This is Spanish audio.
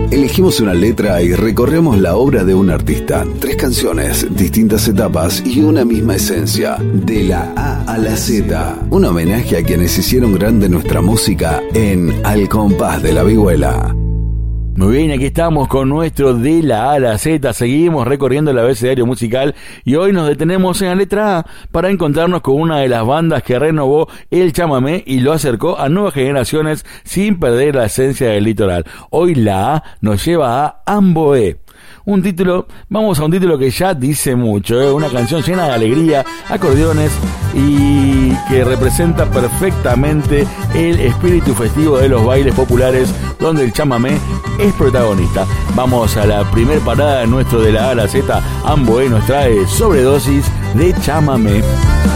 Elegimos una letra y recorremos la obra de un artista. 3 canciones, distintas etapas y una misma esencia. De la A a la Z. Un homenaje a quienes hicieron grande nuestra música en Al Compás de la Vihuela. Muy bien, aquí estamos con nuestro De la A a la Z. Seguimos recorriendo el abecedario musical y hoy nos detenemos en la letra A para encontrarnos con una de las bandas que renovó el chamamé y lo acercó a nuevas generaciones sin perder la esencia del litoral. Hoy la A nos lleva a Amboé. Vamos a un título que ya dice mucho, una canción llena de alegría, acordeones y que representa perfectamente el espíritu festivo de los bailes populares donde el chamamé es protagonista. Vamos a la primer parada de nuestro De la A a la Z. Amboé nos trae Sobredosis de chamamé.